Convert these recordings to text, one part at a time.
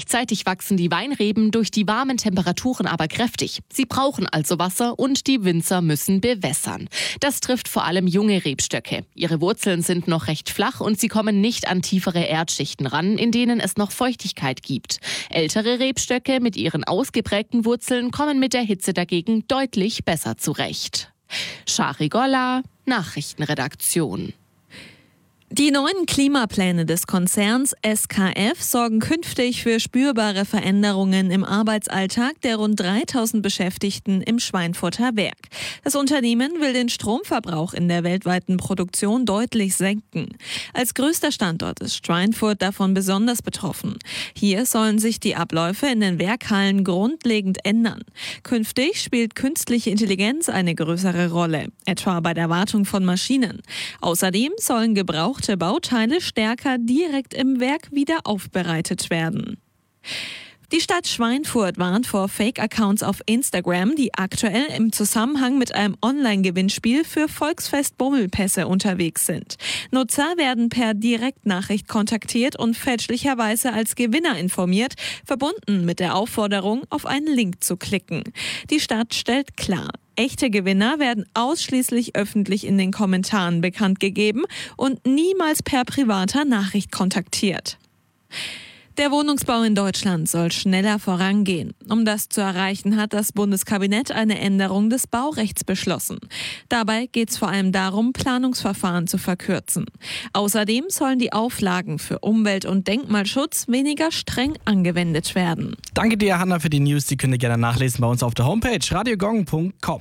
Gleichzeitig wachsen die Weinreben durch die warmen Temperaturen aber kräftig. Sie brauchen also Wasser und die Winzer müssen bewässern. Das trifft vor allem junge Rebstöcke. Ihre Wurzeln sind noch recht flach und sie kommen nicht an tiefere Erdschichten ran, in denen es noch Feuchtigkeit gibt. Ältere Rebstöcke mit ihren ausgeprägten Wurzeln kommen mit der Hitze dagegen deutlich besser zurecht. Shari Golla, Nachrichtenredaktion. Die neuen Klimapläne des Konzerns SKF sorgen künftig für spürbare Veränderungen im Arbeitsalltag der rund 3000 Beschäftigten im Schweinfurter Werk. Das Unternehmen will den Stromverbrauch in der weltweiten Produktion deutlich senken. Als größter Standort ist Schweinfurt davon besonders betroffen. Hier sollen sich die Abläufe in den Werkhallen grundlegend ändern. Künftig spielt künstliche Intelligenz eine größere Rolle, etwa bei der Wartung von Maschinen. Außerdem sollen gebrauchte Bauteile stärker direkt im Werk wieder aufbereitet werden. Die Stadt Schweinfurt warnt vor Fake-Accounts auf Instagram, die aktuell im Zusammenhang mit einem Online-Gewinnspiel für Volksfest-Bummelpässe unterwegs sind. Nutzer werden per Direktnachricht kontaktiert und fälschlicherweise als Gewinner informiert, verbunden mit der Aufforderung, auf einen Link zu klicken. Die Stadt stellt klar: Echte Gewinner werden ausschließlich öffentlich in den Kommentaren bekannt gegeben und niemals per privater Nachricht kontaktiert. Der Wohnungsbau in Deutschland soll schneller vorangehen. Um das zu erreichen, hat das Bundeskabinett eine Änderung des Baurechts beschlossen. Dabei geht es vor allem darum, Planungsverfahren zu verkürzen. Außerdem sollen die Auflagen für Umwelt- und Denkmalschutz weniger streng angewendet werden. Danke dir, Hanna, für die News. Die könnt ihr gerne nachlesen bei uns auf der Homepage radiogong.com.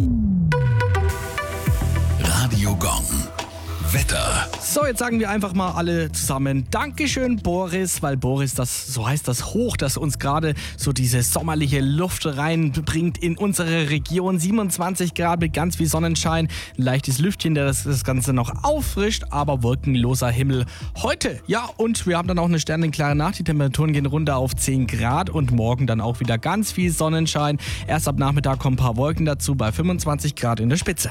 Radio Gong. Wetter. So, jetzt sagen wir einfach mal alle zusammen Dankeschön, Boris, weil Boris, so heißt das Hoch, das uns gerade so diese sommerliche Luft reinbringt in unsere Region. 27 Grad mit ganz viel Sonnenschein, ein leichtes Lüftchen, der das Ganze noch auffrischt, aber wolkenloser Himmel heute. Ja, und wir haben dann auch eine sternenklare Nacht. Die Temperaturen gehen runter auf 10 Grad und morgen dann auch wieder ganz viel Sonnenschein. Erst ab Nachmittag kommen ein paar Wolken dazu bei 25 Grad in der Spitze.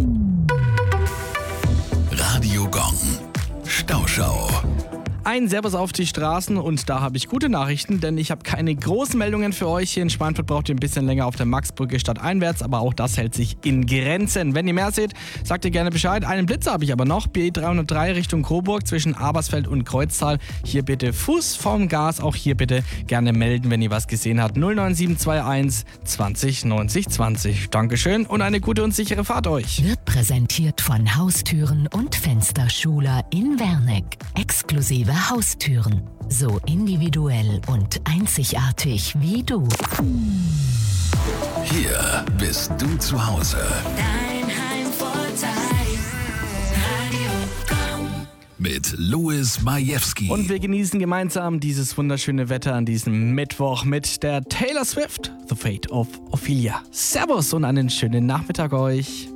Radio Gong. Stauschau. Ein Servus auf die Straßen und da habe ich gute Nachrichten, denn ich habe keine großen Meldungen für euch. Hier in Schweinfurt braucht ihr ein bisschen länger auf der Maxbrücke stadteinwärts, aber auch das hält sich in Grenzen. Wenn ihr mehr seht, sagt ihr gerne Bescheid. Einen Blitzer habe ich aber noch, B303 Richtung Coburg zwischen Abersfeld und Kreuztal. Hier bitte Fuß vom Gas, auch hier bitte gerne melden, wenn ihr was gesehen habt. 09721 20 90 20. Dankeschön und eine gute und sichere Fahrt euch. Wird präsentiert von Haustüren und Fensterschuler in Werneck. Exklusive Haustüren. So individuell und einzigartig wie du. Hier bist du zu Hause. Dein Heimvorteil. Radio Gong. Mit Louis Majewski. Und wir genießen gemeinsam dieses wunderschöne Wetter an diesem Mittwoch mit der Taylor Swift, The Fate of Ophelia. Servus und einen schönen Nachmittag euch.